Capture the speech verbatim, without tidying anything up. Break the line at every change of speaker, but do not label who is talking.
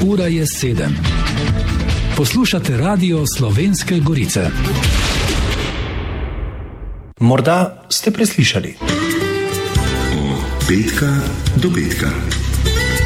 Ura je sedem. Poslušate Radio Slovenske Gorice.
Morda ste preslišali.
Od petka do petka.